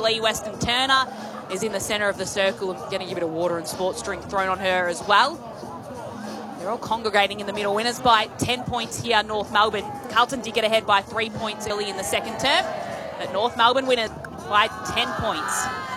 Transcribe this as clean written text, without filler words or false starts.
Lee Weston Turner is in the centre of the circle and getting a bit of water and sports drink thrown on her as well. They're all congregating in the middle. Winners by 10 points here, North Melbourne. Carlton did get ahead by 3 points early in the second term, but North Melbourne winners by 10 points.